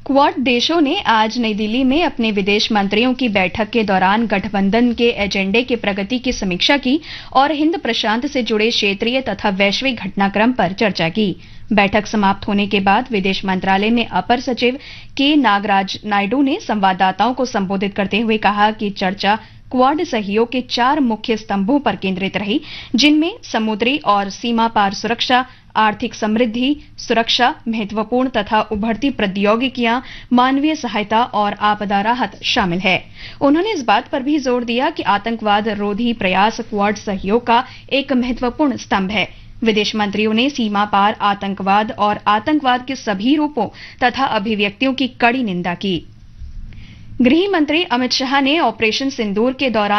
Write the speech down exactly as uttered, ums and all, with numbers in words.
Quad देशों ने आज नई दिल्ली में अपने विदेश मंत्रियों की बैठक के दौरान गठबंधन के एजेंडे की प्रगति की समीक्षा की और हिंद प्रशांत से जुड़े क्षेत्रीय तथा वैश्विक घटनाक्रम पर चर्चा की। बैठक समाप्त होने के बाद विदेश मंत्रालय में अपर सचिव के नागराज नायडू ने संवाददाताओं को संबोधित करते हुए कहा कि चर्चा क्वाड सहयोग के चार मुख्य स्तंभों पर केंद्रित रही, जिनमें समुद्री और सीमा पार सुरक्षा, आर्थिक समृद्धि, सुरक्षा, महत्वपूर्ण तथा उभरती प्रौद्योगिकियां, मानवीय सहायता और आपदा राहत शामिल है। उन्होंने इस बात पर भी जोर दिया कि आतंकवाद रोधी प्रयास क्वाड सहयोग का एक महत्वपूर्ण स्तंभ है। विदेश मंत्रियों ने सीमा पार आतंकवाद और आतंकवाद के सभी रूपों तथा अभिव्यक्तियों की कड़ी निंदा की। गृह मंत्री अमित शाह ने ऑपरेशन सिंदूर के दौरान